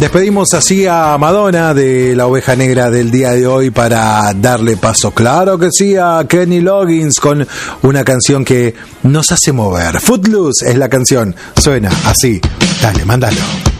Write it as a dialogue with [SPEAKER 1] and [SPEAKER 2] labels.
[SPEAKER 1] Despedimos así a Madonna de la oveja negra del día de hoy para darle paso, claro que sí, a Kenny Loggins con una canción que nos hace mover. Footloose es la canción, suena así. Dale, mándalo.